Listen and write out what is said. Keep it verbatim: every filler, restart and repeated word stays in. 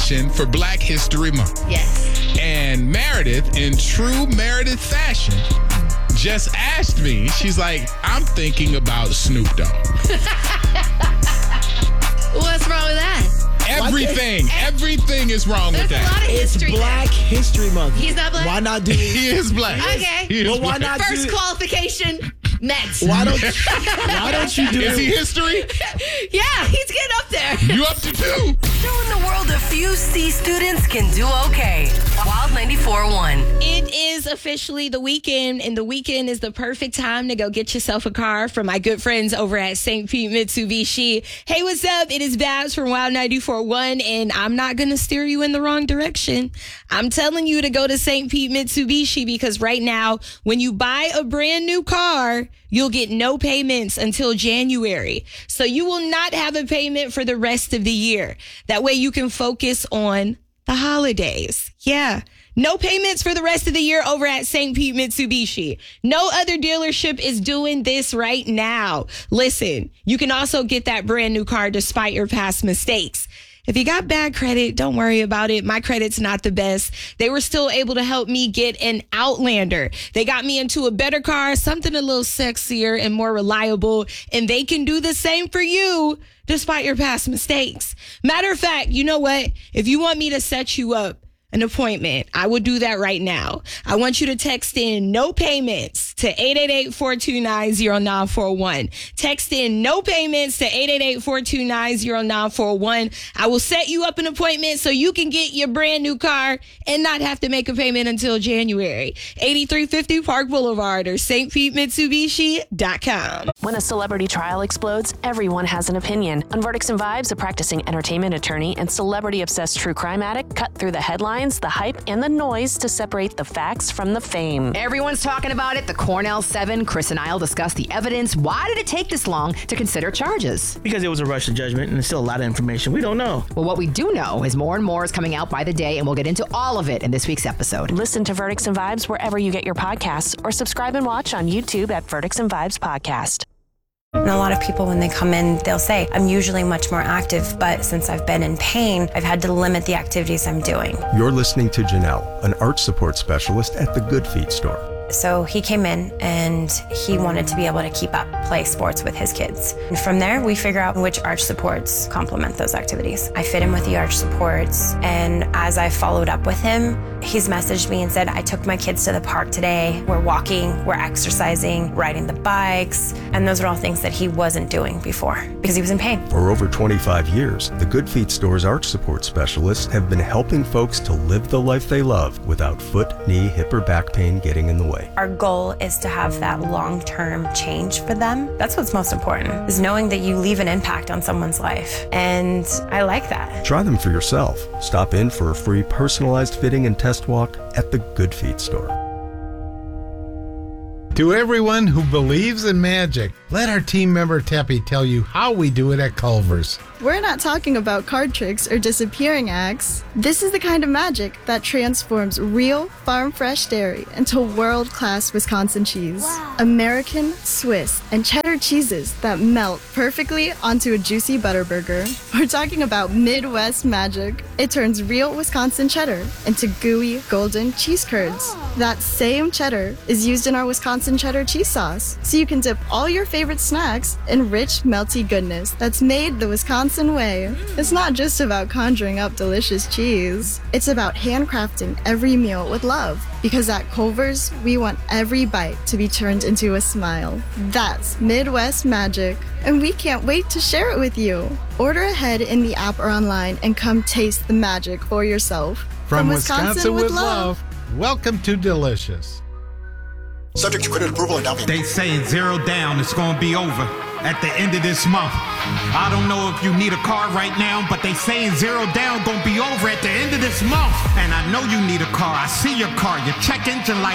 celebration for Black History Month. Yes. And Meredith, in true Meredith fashion, just asked me, she's like, I'm thinking about Snoop Dogg. What's wrong with that? Everything, everything is wrong There's with a that. lot of It's history Black there. History Month. He's not black? Why not do He it? is black. Okay. He is Well, why black. not First do qualification met. Why don't Why don't you do Is he it? history? Yeah, he's getting up there. You up to two? Showing the world a few C students can do okay. Wild ninety-four point one. It is officially the weekend, and the weekend is the perfect time to go get yourself a car from my good friends over at Saint Pete Mitsubishi. Hey, what's up? It is Babs from Wild ninety-four point one, and I'm not going to steer you in the wrong direction. I'm telling you to go to Saint Pete Mitsubishi because right now, when you buy a brand new car, you'll get no payments until January. So you will not have a payment for the rest of the year. That way you can focus on the holidays. Yeah. No payments for the rest of the year over at Saint Pete Mitsubishi. No other dealership is doing this right now. Listen, you can also get that brand new car despite your past mistakes. If you got bad credit, don't worry about it. My credit's not the best. They were still able to help me get an Outlander. They got me into a better car, something a little sexier and more reliable, and they can do the same for you despite your past mistakes. Matter of fact, you know what? If you want me to set you up an appointment, I will do that right now. I want you to text in no payments to eight eight eight, four two nine, zero nine four one. Text in no payments to eight eight eight, four two nine, zero nine four one. I will set you up an appointment so you can get your brand new car and not have to make a payment until January. eighty-three fifty Park Boulevard or S T Pete Mitsubishi dot com. When a celebrity trial explodes, everyone has an opinion. On Verdicts and Vibes, a practicing entertainment attorney and celebrity-obsessed true crime addict cut through the headlines, the hype, and the noise to separate the facts from the fame. Everyone's talking about it. The Cornell Seven. Chris and I will discuss the evidence. Why did it take this long to consider charges? Because it was a rush to judgment and there's still a lot of information we don't know. Well, what we do know is more and more is coming out by the day, and we'll get into all of it in this week's episode. Listen to Verdicts and Vibes wherever you get your podcasts or subscribe and watch on YouTube at Verdicts and Vibes Podcast. And a lot of people, when they come in, they'll say, I'm usually much more active, but since I've been in pain, I've had to limit the activities I'm doing. You're listening to Janelle, an arch support specialist at the Good Feet store. So he came in and he wanted to be able to keep up, play sports with his kids. And from there, we figure out which arch supports complement those activities. I fit him with the arch supports, and as I followed up with him, he's messaged me and said, I took my kids to the park today. We're walking, we're exercising, riding the bikes, and those are all things that he wasn't doing before because he was in pain. For over twenty-five years, the Good Feet store's arch support specialists have been helping folks to live the life they love without foot, knee, hip, or back pain getting in the way. Our goal is to have that long-term change for them. That's what's most important, is knowing that you leave an impact on someone's life. And I like that. Try them for yourself. Stop in for a free personalized fitting and test walk at the Good Feet store. To everyone who believes in magic, let our team member Teppy tell you how we do it at Culver's. We're not talking about card tricks or disappearing acts. This is the kind of magic that transforms real farm-fresh dairy into world-class Wisconsin cheese. Wow. American, Swiss, and cheddar cheeses that melt perfectly onto a juicy butter burger. We're talking about Midwest magic. It turns real Wisconsin cheddar into gooey, golden cheese curds. That same cheddar is used in our Wisconsin cheddar cheese sauce, so you can dip all your favorite snacks in rich, melty goodness that's made the Wisconsin way. It's not just about conjuring up delicious cheese. It's about handcrafting every meal with love. Because at Culver's, we want every bite to be turned into a smile. That's Midwest magic, and we can't wait to share it with you. Order ahead in the app or online and come taste the magic for yourself. From, From Wisconsin, Wisconsin with, with love, love, welcome to Delicious. Subject to credit approval and down payment. They saying zero down, it's gonna be over at the end of this month. I don't know if you need a car right now, but they saying zero down gonna be over at the end of this month. And I know you need a car. I see your car, your check engine light